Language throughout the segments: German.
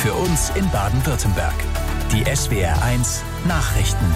für uns in Baden-Württemberg. Die SWR1 Nachrichten.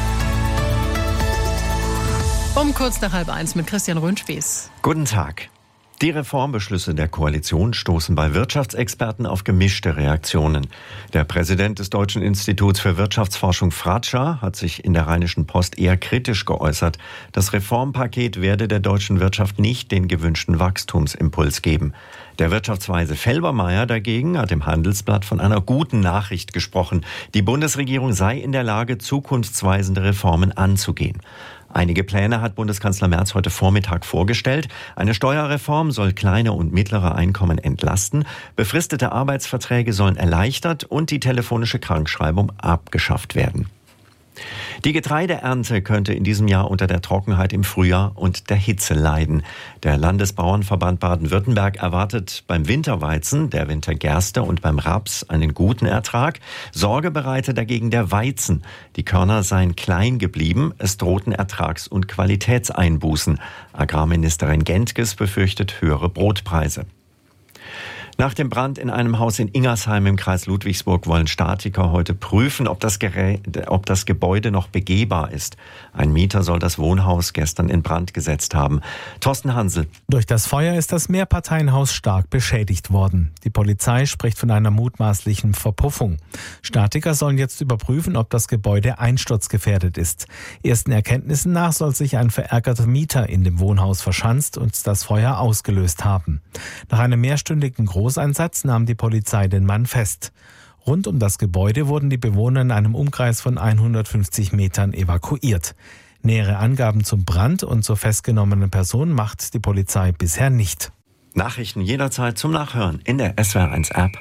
Um kurz nach 12:30 mit Christian Röhnspieß. Guten Tag. Die Reformbeschlüsse der Koalition stoßen bei Wirtschaftsexperten auf gemischte Reaktionen. Der Präsident des Deutschen Instituts für Wirtschaftsforschung Fratscher hat sich in der Rheinischen Post eher kritisch geäußert. Das Reformpaket werde der deutschen Wirtschaft nicht den gewünschten Wachstumsimpuls geben. Der Wirtschaftsweise Felbermayr dagegen hat im Handelsblatt von einer guten Nachricht gesprochen. Die Bundesregierung sei in der Lage, zukunftsweisende Reformen anzugehen. Einige Pläne hat Bundeskanzler Merz heute Vormittag vorgestellt. Eine Steuerreform soll kleine und mittlere Einkommen entlasten, befristete Arbeitsverträge sollen erleichtert und die telefonische Krankschreibung abgeschafft werden. Die Getreideernte könnte in diesem Jahr unter der Trockenheit im Frühjahr und der Hitze leiden. Der Landesbauernverband Baden-Württemberg erwartet beim Winterweizen, der Wintergerste und beim Raps einen guten Ertrag. Sorge bereite dagegen der Weizen. Die Körner seien klein geblieben, es drohten Ertrags- und Qualitätseinbußen. Agrarministerin Gentges befürchtet höhere Brotpreise. Nach dem Brand in einem Haus in Ingersheim im Kreis Ludwigsburg wollen Statiker heute prüfen, ob das Gebäude noch begehbar ist. Ein Mieter soll das Wohnhaus gestern in Brand gesetzt haben. Thorsten Hansel. Durch das Feuer ist das Mehrparteienhaus stark beschädigt worden. Die Polizei spricht von einer mutmaßlichen Verpuffung. Statiker sollen jetzt überprüfen, ob das Gebäude einsturzgefährdet ist. Ersten Erkenntnissen nach soll sich ein verärgerter Mieter in dem Wohnhaus verschanzt und das Feuer ausgelöst haben. Nach einem mehrstündigen Großeinsatz nahm die Polizei den Mann fest. Rund um das Gebäude wurden die Bewohner in einem Umkreis von 150 Metern evakuiert. Nähere Angaben zum Brand und zur festgenommenen Person macht die Polizei bisher nicht. Nachrichten jederzeit zum Nachhören in der SWR1-App.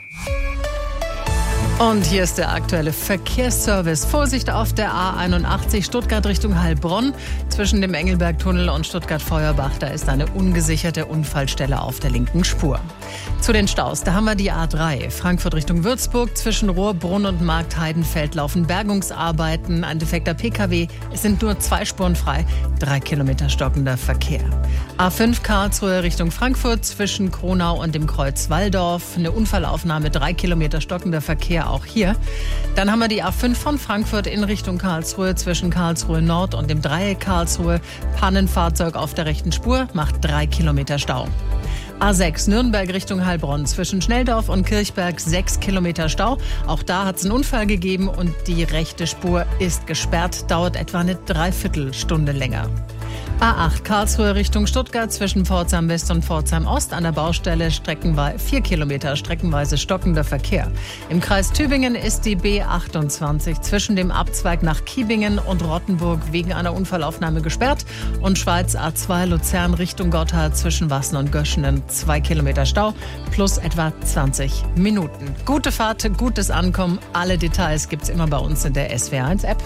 Und hier ist der aktuelle Verkehrsservice. Vorsicht auf der A81 Stuttgart Richtung Heilbronn. Zwischen dem Engelbergtunnel und Stuttgart-Feuerbach, da ist eine ungesicherte Unfallstelle auf der linken Spur. Zu den Staus, da haben wir die A3. Frankfurt Richtung Würzburg. Zwischen Rohrbrunn und Marktheidenfeld laufen Bergungsarbeiten. Ein defekter PKW. Es sind nur 2 Spuren frei. 3 Kilometer stockender Verkehr. A5 Karlsruhe Richtung Frankfurt. Zwischen Kronau und dem Kreuz Walldorf. Eine Unfallaufnahme, 3 Kilometer stockender Verkehr. Auch hier. Dann haben wir die A5 von Frankfurt in Richtung Karlsruhe zwischen Karlsruhe Nord und dem Dreieck Karlsruhe. Pannenfahrzeug auf der rechten Spur macht 3 Kilometer Stau. A6 Nürnberg Richtung Heilbronn zwischen Schnelldorf und Kirchberg 6 Kilometer Stau. Auch da hat es einen Unfall gegeben und die rechte Spur ist gesperrt, dauert etwa eine Dreiviertelstunde länger. A8 Karlsruhe Richtung Stuttgart zwischen Pforzheim West und Pforzheim Ost an der Baustelle 4 Kilometer streckenweise stockender Verkehr. Im Kreis Tübingen ist die B28 zwischen dem Abzweig nach Kiebingen und Rottenburg wegen einer Unfallaufnahme gesperrt und Schweiz A2 Luzern Richtung Gotthard zwischen Wassen und Göschenen 2 Kilometer Stau plus etwa 20 Minuten. Gute Fahrt, gutes Ankommen. Alle Details gibt's immer bei uns in der SWR1-App.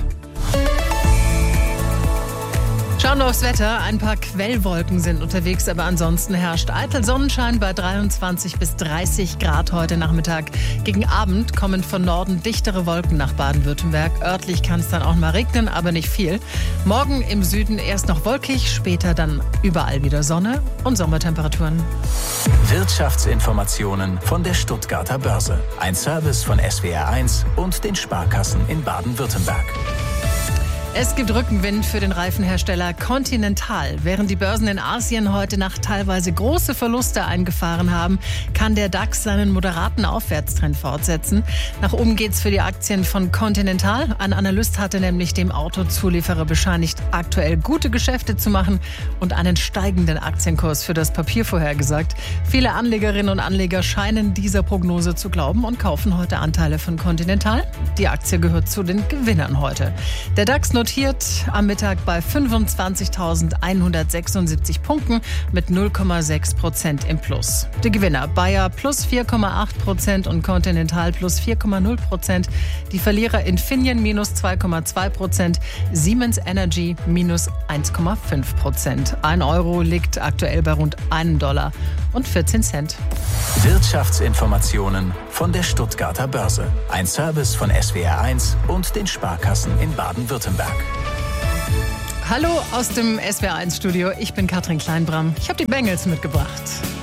Schauen wir aufs Wetter. Ein paar Quellwolken sind unterwegs, aber ansonsten herrscht eitel Sonnenschein bei 23 bis 30 Grad heute Nachmittag. Gegen Abend kommen von Norden dichtere Wolken nach Baden-Württemberg. Örtlich kann es dann auch mal regnen, aber nicht viel. Morgen im Süden erst noch wolkig, später dann überall wieder Sonne und Sommertemperaturen. Wirtschaftsinformationen von der Stuttgarter Börse. Ein Service von SWR1 und den Sparkassen in Baden-Württemberg. Es gibt Rückenwind für den Reifenhersteller Continental. Während die Börsen in Asien heute Nacht teilweise große Verluste eingefahren haben, kann der DAX seinen moderaten Aufwärtstrend fortsetzen. Nach oben geht's für die Aktien von Continental. Ein Analyst hatte nämlich dem Autozulieferer bescheinigt, aktuell gute Geschäfte zu machen und einen steigenden Aktienkurs für das Papier vorhergesagt. Viele Anlegerinnen und Anleger scheinen dieser Prognose zu glauben und kaufen heute Anteile von Continental. Die Aktie gehört zu den Gewinnern heute. Der DAX notiert am Mittag bei 25.176 Punkten mit 0,6% im Plus. Die Gewinner Bayer plus 4,8% und Continental plus 4,0%. Die Verlierer Infineon minus 2,2%, Siemens Energy minus 1,5%. 1 Euro liegt aktuell bei rund $1 und 14 Cent. Wirtschaftsinformationen von der Stuttgarter Börse. Ein Service von SWR1 und den Sparkassen in Baden-Württemberg. Hallo aus dem SWR1-Studio. Ich bin Katrin Kleinbram. Ich habe die Bengals mitgebracht.